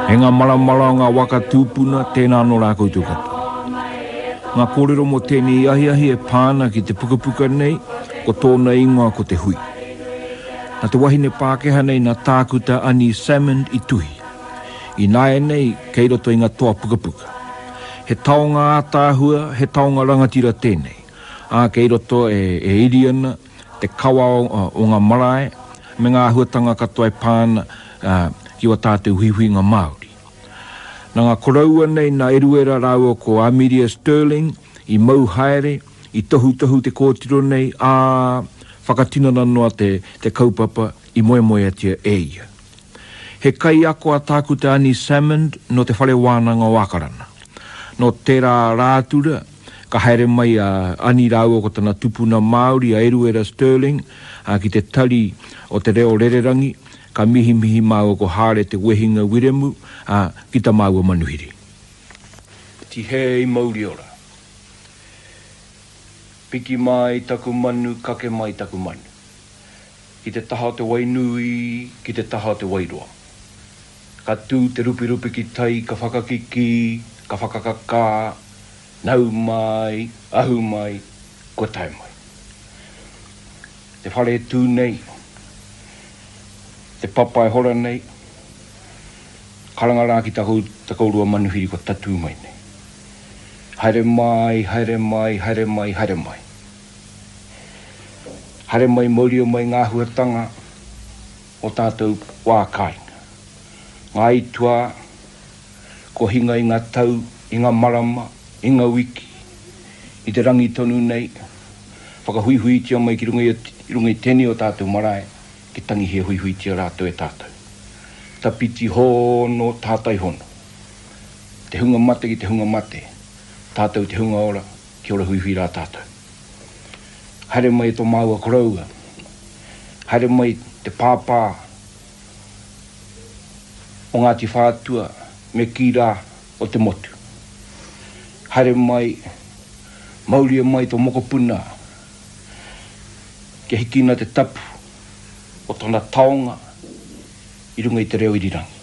E ngā malamala ngā waka tūpuna tēnā no rā koutou katoa. Ngā kōrero mo tēnei ahi e pāna ki te pukapuka nei, ko tōna ingoa ko te hui. Nā te wahine Pākehā nei nā tākuta Annie Salmond i tuhi. I nāe nei kei roto i ngā toa pukapuka. He taonga ātāhua, he taonga rangatira tēnei. Kei roto e iriana, te kawa o ngā marae, me ngā huatanga katoa e pāna ki wa tātou huihui ngā Māori. Nā ngā koraua nei nā eruera rāua ko Amelia Sterling, i mau haere, i tohu te kōtiro nei, whakatinana noa te kaupapa i moe atia e ia. He kai ako a tākuta Annie Salmond no te whare wānanga o Akarana. No tērā rātura, ka haere mai a Annie rāua ko tana tupuna Māori a eruera Sterling, ki te tari o te reo rererangi, ka mihi māua ko hāre te wehinga wiremu, ki ta māua manuhiri. Ti hei mauri ora. Piki mai taku manu, kake mai taku manu. Ki te taha te wainui, ki te taha te wairoa. Ka tū te rupi ki tai, ka whakakiki, ka whakakaka, nau mai, ahu mai, ko tai mai. Te whare tū nei, te papai hora nei, karangara ki takaurua manuhiri ko tatu mai nei. Haere mai, haere mai, haere mai, haere mai. Haere mai maurio mai ngā huatanga o tātou wākainga. Ngā itua, ko hinga i ngā tau, i ngā marama, i ngā wiki, i te rangi tonu nei, whakahuihui tia mai ki runga i teni o tātou marae, ki tangi hea huihui tia rātou e tātou. Ta piti hono, tātai hono. Te hunga mate ki te hunga mate, tātou te hunga ora, ki ora huihui rā tātou. Haere mai tō māua koraua, haere mai te pāpā, o Ngāti Whātua, me ki rā o te motu. Haere mai, mauria mai tō mokopuna, ke hikina te tapu, o tōna taonga, i runga i te reo irirangi.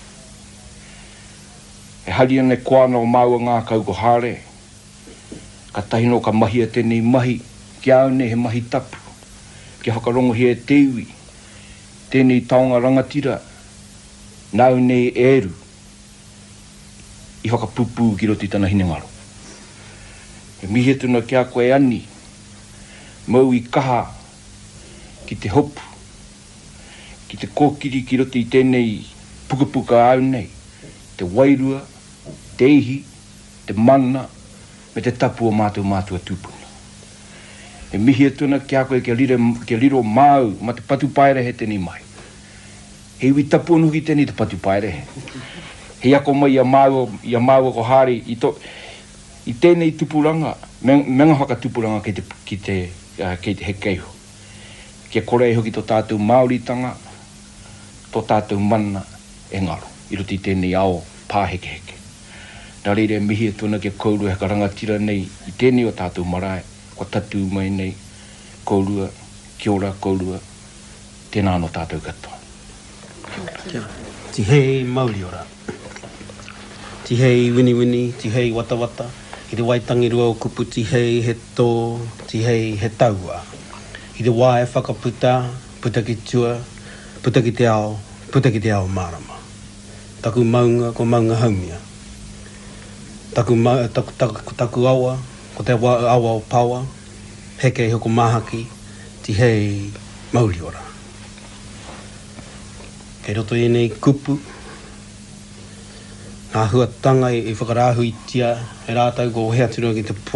E haria ne koana o māua ngā kau ko hāre, ka tahino ka mahia tēnei mahi, ki au ne he mahi tapu, ki whakarongo he te iwi, tēnei taonga rangatira, nau nei eru, i whakapupu ki roti tana hinengaro. E mihe tuna ki a koe ani, mau i kaha, ki te hopu, ki te kōkiri ki roti i tēnei pukapuka au nei, te wairua, te ihi, te mana, me te tapu o mātua tūpuna. E mihi tuna ki a koe ke liro māu, ma te patu paerehe tēnei mai. He iwi tapu anu ki tēnei te patu paerehe. He ako mai ia māua ko hāri i tēnei tupuranga, menga whaka tupuranga ki te he keiho. Kia korei hoki tō tātou Māoritanga, tō tātou mana e ngaro, i roti tēnei ao pāheke. Nā reire mihi tuna kia kourua he ka rangatira nei, i tēnei o tātou marae, ko tatu mai nei, kourua, kia ora, kourua, tēnā no tātou katoa. Ti hei mauri ora. Ti hei wini, ti hei wata, i te waitangi rua o kupu, ti hei he tō, ti hei he taua. I te wā e whakaputa, puta ki tua, puta ki te ao marama. Taku maunga, ko maunga haumia. Taku awa, ko te awa o paua, heke hoko mahaki, ti hei mauri ora. Kei roto i nei kupu, ngā huatanga i whakarāhui tia, e rātau ko hea turua ki te pō,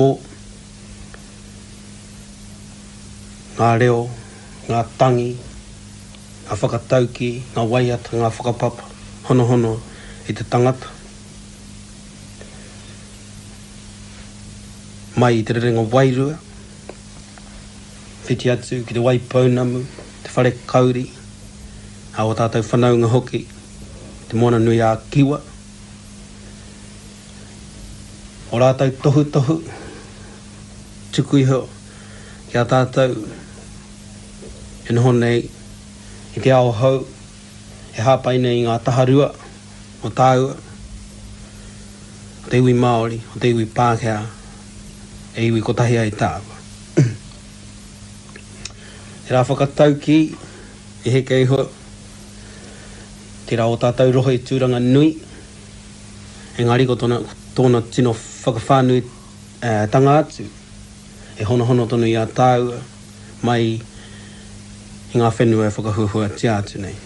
ngā reo, ngā tangi, ngā whakatauki, ngā waiata, ngā whakapapa, hono i te tangata. Mai i te rerenga wairua, whiti atu ki te waipaunamu, te whare kauri, a o tātou whanaunga hoki, te moana nui a kiwa. O rātou tohu, tuku iho, ki a tātou, e noho nei, i te ao hau, e hāpai nei ngā taharua, o tāua, o te iwi Māori, o te iwi Pākehā, e iwi kotahi ai tāua. E rā whakatau ki, e heke iho, te rā o tātou roho i tūranga nui, engari ko tōna tino whakawhānui tanga atu, e hono tonu i a tāua, mai i ngā whenua e whakahuhua tia atu nei.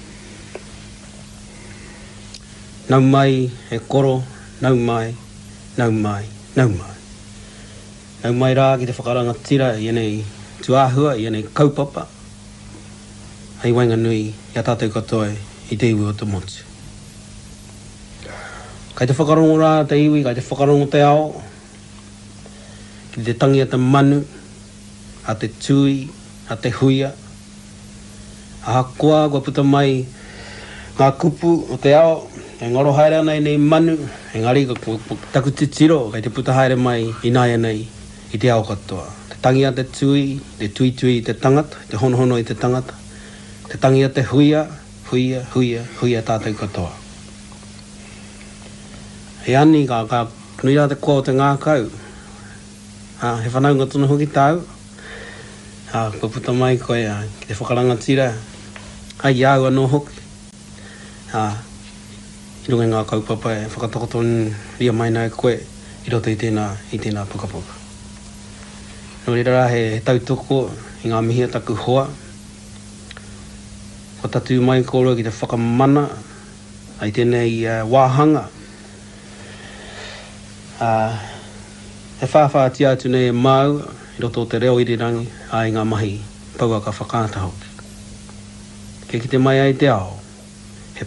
Nau mai e koro, nau mai, nau mai, nau mai. Nau mai rā ki te whakaranga tira i enei tuāhua, i enei kaupapa. Hei wainga nui i a tātou katoa i te iwi o te motu. Kai te whakarongo rā te iwi, kai te whakarongo te ao, ki te tangi a te manu, a te tui, a te huia. A hakoa, kua puta mai ngā kupu o te ao, e ngoro haere nei nei manu, engari ka taku te tiro, kai te puta haere mai i nāia nei i te ao katoa. Te tangi a te tui i te tangata, te hono i te tangata, te tangi a te huia tātou katoa. He ani ka nui rā te kua o te ngākau, he whanaunga tunu hoki tāu, kua puta mai koe ki te whakaranga tira, ai au anō hoki, i runga ngā kaupapa e whakatokotonu ria mai nai koe i roto i tēnā pukapuka. Nō rira he tautoko i ngā mihia taku hoa, ko tatu mai kōrua ki te whakamana ai tēnei wāhanga. He whāwhāti atu nei e mau i roto te reo irirangi ai ngā mahi paua ka whakāta hoki. Ke ki te mai ai te ao, he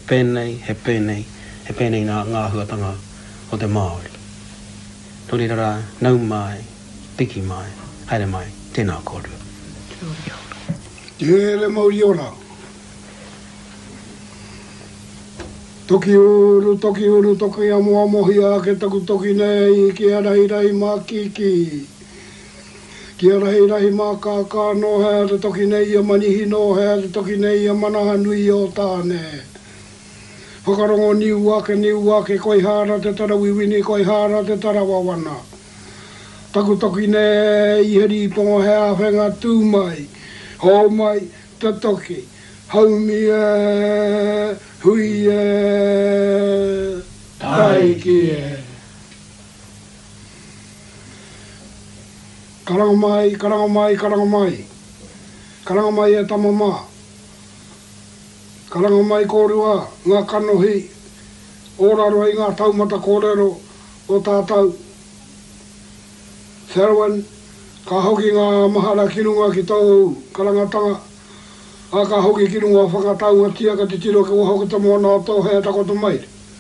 pēnei ngā huatanga o te Māori. Nō rira nau mai, piki mai, haere mai, tēnā kōrua. Te here Māori ora. Toki uru, toki amo amohia, ke taku toki nei, ki arahirai mā kiki. Ki arahirai mā kākā no hea, te toki nei a manihi no hea, te toki nei a manaha nui o tāne. Whakarongo niu ake, koi hara te tarawiwini, koi hara te tarawawana. Taku toki nei, i heri pongo hea, whenga tū mai, hō mai, te toki. Haumi e, hui e, taiki e. Karanga mai. Karanga mai e tamama. Karanga mai kōrua, ngā kanohi, ōraro i ngā taumata kōrero o tātou. Serwan, ka hoki ngā mahara kinunga ki tau karangatanga. A ka hoki kirunga whakatau a tia ka te tiro ke wahoki ta moana o tō hea takoto mai.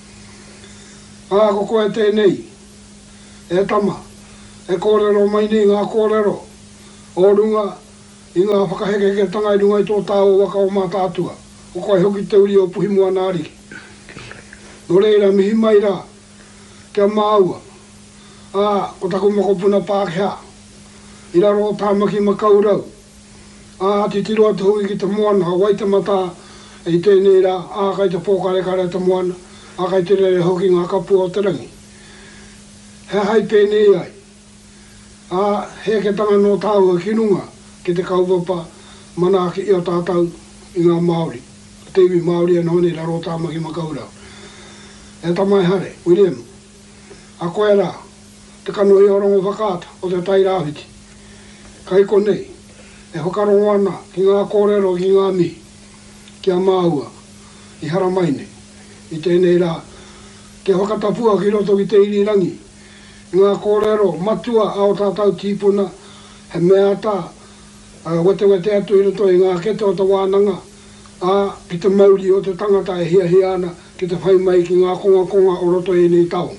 A ko koe tēnei, e tama, e kōrero mai ni ngā kōrero, o runga i ngā whakaheke tanga i runga i tō tāo waka o mā tātua, o koe hoki te uri o puhi mua nāriki. No reira mihi mai rā, kia māua, ko taku makopuna Pākehā, i raro o tāmaki makaurau, te tiro atu hui ki te moana, wai te mata i tēnei rā, kai te pōkare te moana, kai te rere hoki ngā kapua o te rangi. He hai pēnei ai, he ke tanga no tāua kinunga ki te kaupapa manaki i o tātou i ngā Māori. Te iwi Māori anō nei raro tāmaki makaurau. E tamai hare, William, a koe rā, te kanohi o rongo whakāta o te tai rāwhiti. Kai ko nei, e whakarongo ana ki ngā kōrero ki ngā mi, kia māua, i haramaine, i tēnei rā. Ke whakatapua ki roto ki te irirangi, ngā kōrero matua ao tātou tīpuna, he mea tā, wete atu i roto i ngā kete o te wānanga, ki te mauri o te tangata e hia ana, ki te whai mai ki ngā konga o roto i nei tau.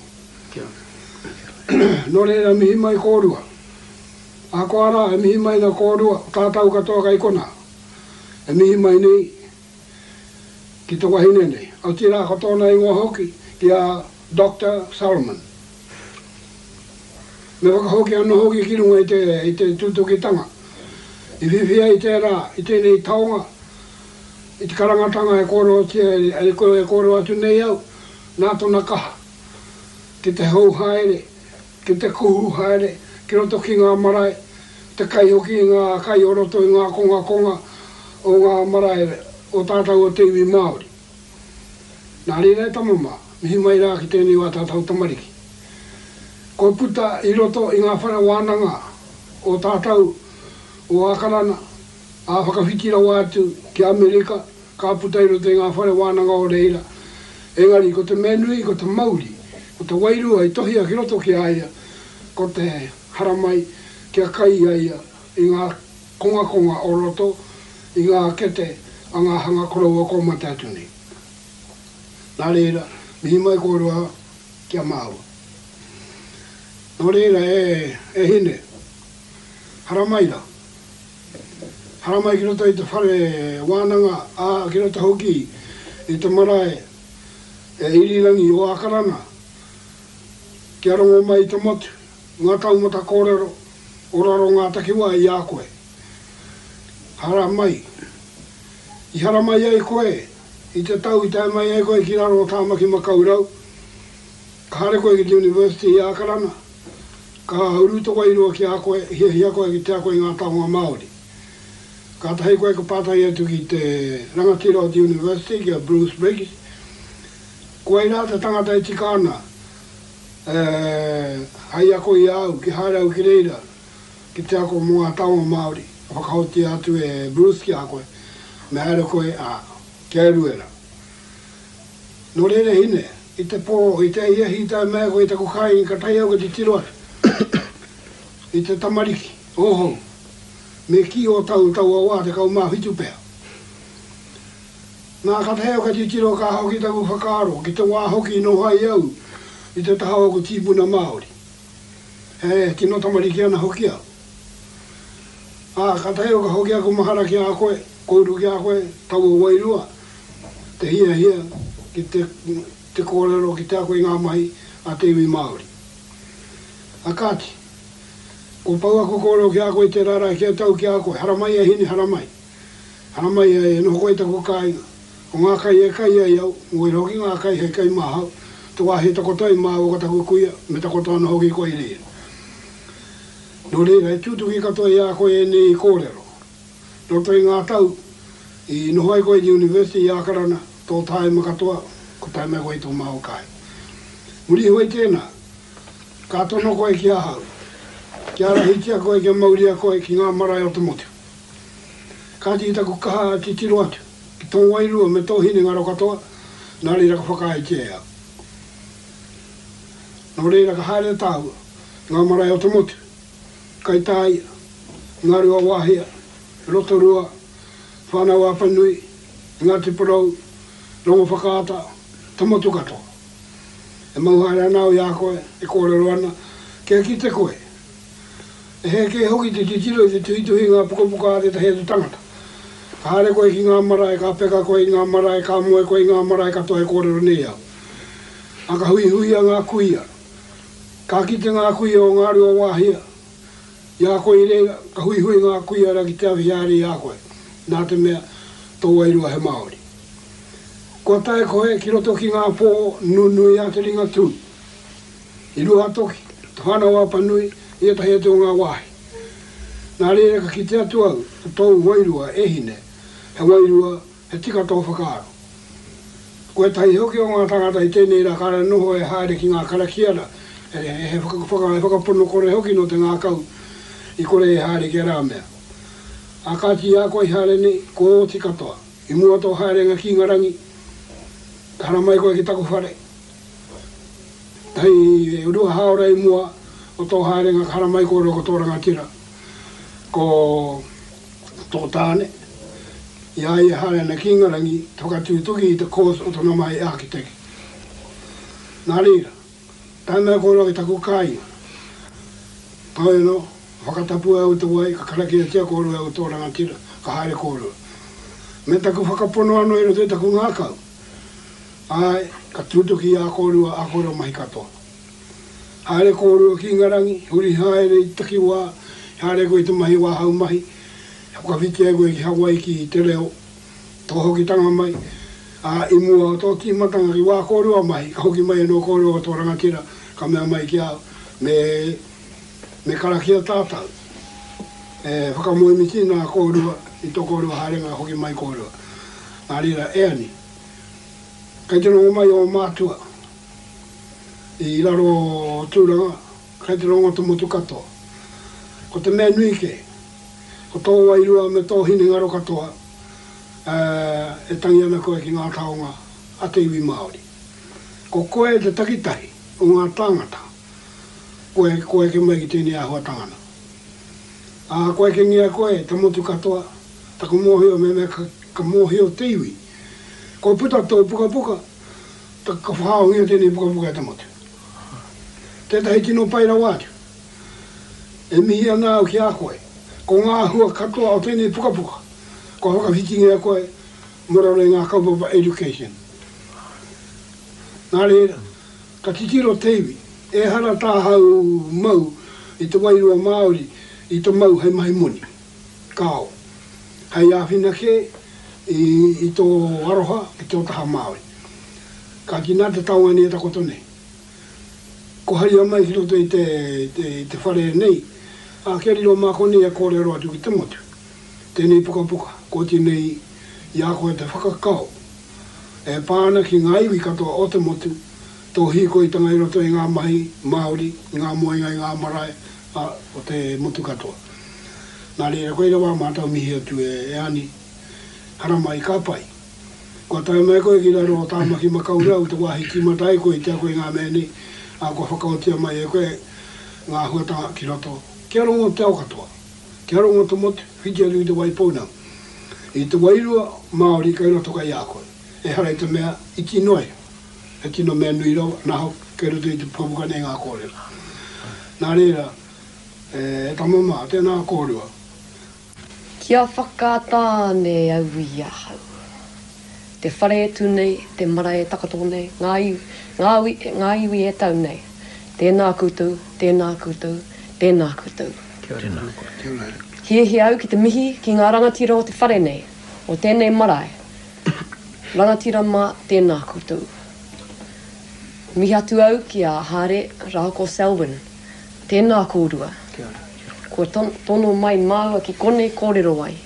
No reira mihi mai kōrua. A ko ara e mihi mai na kōrua, tātau katoa kai kona. E mihi mai nei, ki te wahine nei. Au tira katoa i ngā hoki, ki a Dr. Solomon. Me wakahoki anu hoki ki runga i te tūtukitanga. I whiwhia i tērā, i tēnei taonga, i te karangatanga e kōrua tia, e kōrua atu nei au, nā tōna kaha. ki te hou haere, ki te kuhu haere, ki roto ki ngā marae, te kai hoki ngā kai o roto i ngā konga o ngā marae o tātau o te iwi Māori. Nā rira e tamama, mihi mai rā ki tēnei wā tātau tamariki. Ko puta i roto i ngā whare wānanga o tātau o Akarana, a whakawhitira wātu ki Amerika, ka puta i roto i ngā whare wānanga o reira. Engari, ko te menui, ko te mauri, ko te wairua i tohia ki roto ki aia, ko te haramai ki a kai aia i ngā konga o roto, i ngā kete a ngā hanga korau o komate atu nei. Nā reira, mihi mai kōrua ki a Māua. Nō reira e hine, haramaira. Haramai ki roto i te whare wānanga, a ki roto hoki i te marae e irirangi o Akarana. Ki arongo mai i te motu, ngā taumata kōrero, o raro ngā takiwa i a koe. Haramai. I haramai ai koe, i te tau i tai mai ai koe ki raro o tāmaki makaurau. Ka hare koe ki te University i Akarana. Ka uruto wairua ki a koe, hia koe ki te a koe ngā taunga Māori. Ka tahi koe ka pātai atu ki te rangatira o te University, ki a Bruce Briggs. Koe rā te tangata i tikana, hai ako i au, ki haere au ki reira, ki te ako mua taunga Māori. Whakahoti atu e Bruce ki a koe, me haere koe a kia ruera. No reire hine, i te pō, i te ia hita mea koe i te kukai, i ka tai au ka te tiro atu. I te tamariki, oho, me ki o tau a wā te kau mā hitu pēr. Nā ka te heo ka te tiro ka hoki taku whakaro, ki te wā hoki no hai au, i te tahau ko tīpuna Māori. Tino tamariki ana hoki au. Ka te heo ka hoki aku mahara ki a koe, kouru ki a koe, tau o wairua. Te hia, ki te kōrero ki te a koe ngā mahi a te iwi Māori. Kāti, ko pau ako kōrero ki a koe te rara ki a tau ki a koe, haramai e hini haramai. Haramai e no koe taku kāinga. O ngā kai e kai ai au, ngoi roki ngā kai he kai mahau, te wāhe takotai mā o kataku kuia, me takotana hoki koe reira. No reira, e tūtuki katoa i a koe e nei kōrero. Roto i ngā tau, i nohai koe i University i Akarana, tō tae makatoa, ko tae mea koe tō mao kai. Muri hoi tēnā, ka tono koe ki ahau, ki ara hitia koe ki a mauria koe ki ngā marae o te motu. Ka ti taku kaha ti tiro atu. Tō wairua me tō hini ngaro katoa, nā reira ka whakai te ea. Nō reira ka haere tāua, ngā marae o te motu, kai tāia, ngā rua wāhia, rotorua, whānau apanui, ngā te porau, rongo whakaata, te motu katoa. E mau haere anau i a koe, e kōrero ana, kia ki te koe. E he ke hoki te titiro i te tuituhi ngā pukapuka a te he tu tangata. Ka hare koe ki ngā marae, ka peka koe i ngā marae, ka moe koe i ngā marae katoa e kōrero nei au. A ka hui a ngā kuia. Ka kite ngā kuia o ngā rua wāhia. Ia koe i reira, ka hui ngā kuia ra ki te awhiari i a koe. Nā te mea, tō wairua he Māori. Ko tae koe ki roto ki ngā pō, nunui a te ringa tū. I rua toki, te whanau a panui, i e tahi atu o ngā wāhi. Nā reira ka ki te atu au, tō wairua e hine. He wairua, he tika tō whakaaro. Koe tahi hoki o ngā tangata i tēnei rā kāre noho e haere ki ngā karakiara, he whakapono kore hoki no te ngā kau i kore e haere ki a rā mea. A kāti a koe haere nei, ko o tika toa. I mua tō haere ngā ki ngarangi, haramai koe ki taku whare. Tahi e urua haora i mua o tō haere ngā haramai koe roko tō rangatira. Ko tō tāne. Ia i haere na ki ngarangi, whakatūtuki i te course o tōna mai architect. Nā reira, tae mea kōrero ki taku kāinga. Tae no, whakatapu au te wai, ka karaki a tia kōrero au tō rangatira, ka haere kōrero. Me taku whakapono ano e roto i taku ngākau. Ai, ka tūtuki a kōrero mahi katoa. Haere kōrero ki ngarangi, huri haere i taki wā, haere koe i te mahi wā hau mahi. Ka whiti ego i Hawaii ki te reo, tō hoki tanga mai, i mua tō timatanga ki wā kōrua mai, ka hoki mai no kōrua tō rangatira, ka mea mai ki au, me karakia tātau. Whakamoe miti nā kōrua, I tō kōrua harenga hoki mai kōrua. Nā rira, ni. Kei te rongo mai o mātua. I raro tūranga, kei te rongo te motu katoa. Ko te mea nui ke, ko tō wairua me tō hini ngaro katoa, e tangi ana koe ki ngā taonga a te iwi Māori. Ko koe te takitahi o ngā tāngata, koe ke mai ki tēnei ahua tangana. Koe ke ngia koe, te motu katoa, taku mōhio me ka mōhio te iwi. Ko puta tō puka, ka whāongia tēnei puka e te motu. Tētahi tino paira wātu. E mihi ana au ki a koe, ko ngā hua katoa o tēnei puka. Ko whakawhitingi a koe, morare ngā kaupapa education. Nā reira, ka titiro te iwi, e hara tāhau mau I te wairua Māori, I te mau hei mahi muni, kāo. Hei āwhina ke, I tō aroha, I tō taha Māori. Ka ki nā te taunga ni e takoto nei. Ko haria mai ki roto I te whare nei, kia riro māko nei a kore roa tu ki te motu. Tēnei puka, ko tēnei I a koe te whakakau. E pāna ki ngā iwi katoa o te motu, tō hiko I tanga I roto I ngā mahi Māori, ngā moenga I ngā marae o te motu katoa. Nā reira, koe rewa mātau mihi atu e ani, harama I ka pai. Ko tai mai koe ki raro o tāmaki makau rau, te wāhi ki matai koe, tia koe ngā mea nei, ko whakautia mai e koe ngā huatanga ki roto. Kia rongo te au katoa, kia rongo te motu, whiti atu I te waipōnau. I te wairua Māori kai roto kai a koe. E hara I te mea I tino e. E tino mea nui rau, nā hau kai roto I te papuka nei ngā kōrera. Nā reira, e tamama, tēnā kōrua. Kia whakatāne au I ahau. Te whare e tū nei, te mara e takato nei, ngā iwi e tau nei. Tēnā koutou, tēnā koutou, tēnā koutou. Tēnā koutou. Hie au ki te mihi ki ngā rangatira o te whare nei, o tēnei marae. Rangatira mā tēnā koutou. Mihi atu au ki a Hare Rāko Selwyn, tēnā kōrua. Ko tono mai māua ki kone kōrero ai.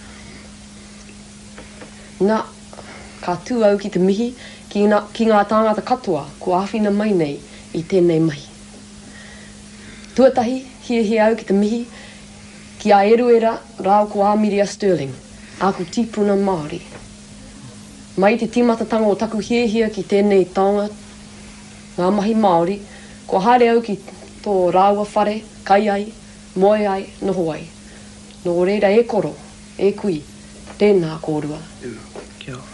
Nā, ka tū au ki te mihi ki ngā tāngata katoa ko āwhina mai nei I tēnei mahi. Tuatahi, hie au ki te mihi ki a Eruera Rāko Amiria Stirling, aku tipuna Māori. Mai te timatatanga o taku hie ki tēnei taonga, ngā mahi Māori, ko haere au ki tō rāua whare, kai ai, moe ai, noho ai. Nō reira e koro, e kui, tēnā kōrua. Kia ora.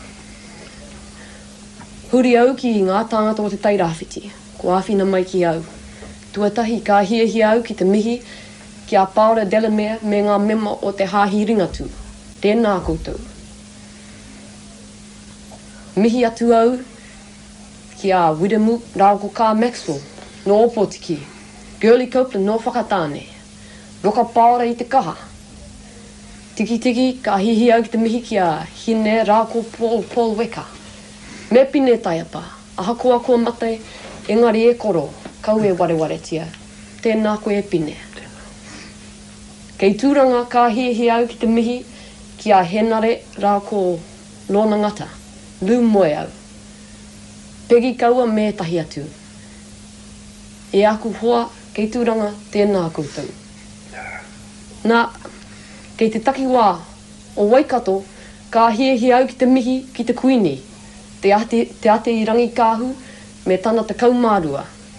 Huri au ki ngā tāngata o te tairāwhiti, ko āwhina mai ki au. Tuatahi, ka hie au ki te mihi, ki a Paula Delamere me ngā mema o te hāhi ringatu. Tēnā koutou. Mihi atu au ki a Widemu Rāko Kā Maxwell no Opotiki. Girly Copeland no Whakatāne. Roka Paora I te kaha. Tiki ka hihi au ki te mihi ki a Hine Rāko Paul Weka. Me pine taiapa. Aha koa matai, engari e koro. Kau e wareware tia. Tēnā koe e pine. Kei tūranga ka hie au ki te mihi ki a Henare Rāko Lona Ngata, Lū moe au. Pegi kaua me tahi atu. E aku hoa kei tūranga tēnā koutou. Nā, kei te takiwā o Waikato ka hie au ki te mihi ki te kuini, te ate I rangi kāhu me tana te kaumārua.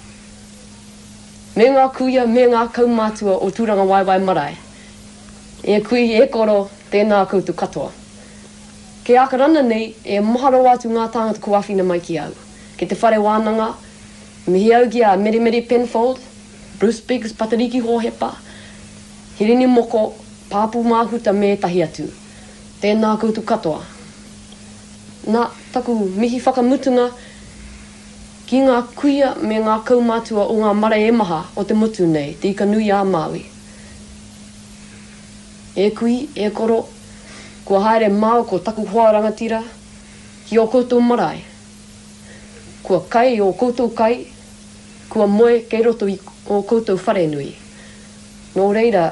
Me ngā kuia, me ngā kaumātua o tūranga waiwai marae. E kui e koro tēnā koutou katoa. Ke akarana nei, e maharo atu ngā tāngata ko āwhina mai ki au. Ke te whare wānanga, mihi au ki a Merry Penfold, Bruce Biggs, Patariki Hōhepa, Hirini Moko, Pāpū Māhuta me tahi atu. Tēnā koutou katoa. Nā, taku mihi whakamutunga ki ngā kuia me ngā kaumātua o ngā mara e maha o te mutu nei, te ika nui a Māui. E kui, e koro, kua haere māu ko taku hoa rangatira, ki o koutou marae. Kua kai o koutou kai, kua moe kei roto i o koutou wharenui. Nō reira,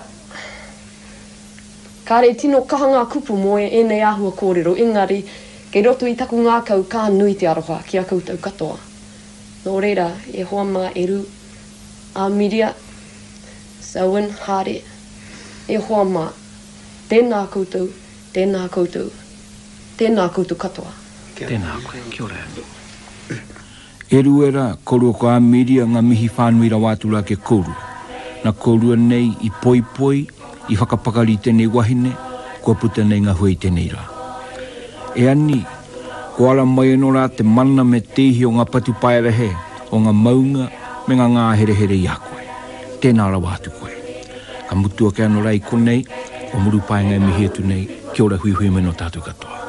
ka re tino kaha ngā kupu moe e nei ahua kōrero, engari, kei roto i taku ngā kau ka nui te aroha ki a koutou katoa. Nō reira, e hoa mā eru, a Miria, Selwyn, Hare, e hoa mā, tēnā koutou, tēnā koutou, tēnā koutou katoa. Tēnā koe, kia ora. E ruera, korua ko a Miria ngā mihi whānuira wātura ke koru. Na korua nei i poi poi, i whakapakari tēnei wahine, kua puta nei ngā hui tēnei rā. E ani, ko ala mai no rā te mana me tehi o ngā patu paerehe, o ngā maunga me ngā here here i a koe. Tēnā ra wātu koe. Ka mutua ke anō rai konei, o muru paenga e mihi atu nei, kia ora hui hui me no tātou katoa.